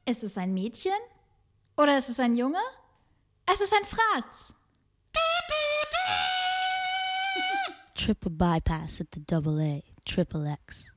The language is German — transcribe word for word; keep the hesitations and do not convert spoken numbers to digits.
Ist es ein Mädchen? Oder ist es ein Junge? Es ist ein Fratz. Triple bypass at the double A, triple X.